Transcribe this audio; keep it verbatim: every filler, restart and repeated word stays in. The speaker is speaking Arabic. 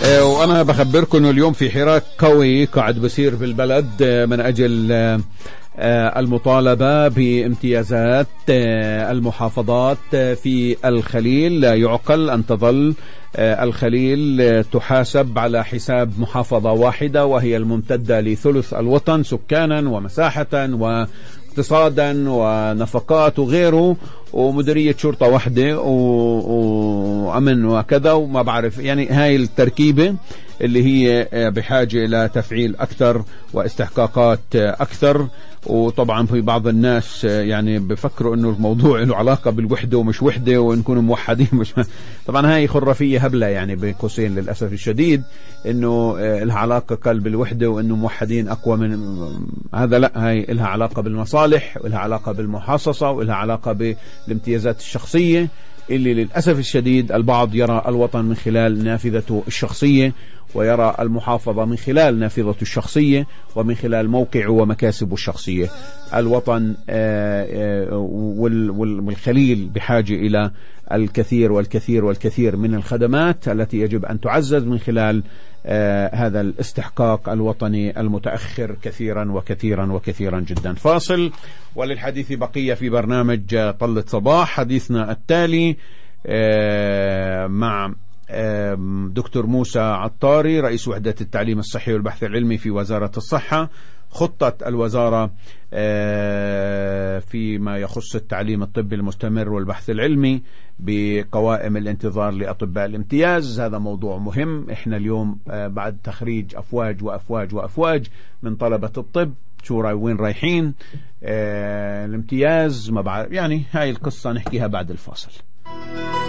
وأنا بخبركم إنه اليوم في حراك قوي قاعد بصير في البلد من أجل المطالبة بامتيازات المحافظات في الخليل. لا يعقل أن تظل الخليل تحاسب على حساب محافظة واحدة وهي الممتدة لثلث الوطن سكانا ومساحة واقتصادا ونفقات وغيره، ومديرية شرطة واحدة وأمن وكذا وما بعرف. يعني هاي التركيبة اللي هي بحاجة إلى تفعيل أكثر واستحقاقات أكثر. وطبعا في بعض الناس يعني بفكروا إنه الموضوع له علاقة بالوحدة ومش وحدة ونكون موحدين مش طبعا هاي خرافية هبلة يعني بين قوسين للأسف الشديد، إنه لها علاقة قلب بالوحدة وإنه موحدين أقوى من هذا. لا، هاي لها علاقة بالمصالح ولها علاقة بالمحاصصة ولها علاقة بالامتيازات الشخصية اللي للأسف الشديد البعض يرى الوطن من خلال نافذته الشخصية ويرى المحافظة من خلال نافذته الشخصية ومن خلال موقعه ومكاسبه الشخصية. الوطن والخليل بحاجة إلى الكثير والكثير والكثير من الخدمات التي يجب أن تعزز من خلال هذا الاستحقاق الوطني المتأخر كثيرا وكثيرا وكثيرا جدا. فاصل وللحديث بقية في برنامج طلة صباح. حديثنا التالي مع دكتور موسى عطاري رئيس وحدة التعليم الصحي والبحث العلمي في وزارة الصحة. خطة الوزارة فيما يخص التعليم الطبي المستمر والبحث العلمي بقوائم الانتظار لأطباء الامتياز. هذا موضوع مهم. احنا اليوم بعد تخريج أفواج وأفواج وأفواج من طلبة الطب، شو راي وين رايحين الامتياز ما بعرف. يعني هاي القصة نحكيها بعد الفاصل.